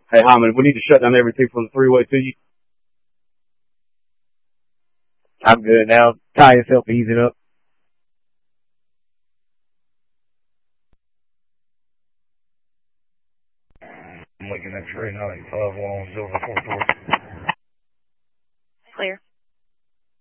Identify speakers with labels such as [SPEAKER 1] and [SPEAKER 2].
[SPEAKER 1] Hey, Hyman, we need to shut down everything from the freeway to you.
[SPEAKER 2] I'm good now. Tie yourself, ease it up.
[SPEAKER 3] I'm looking at 395 along Silver 440.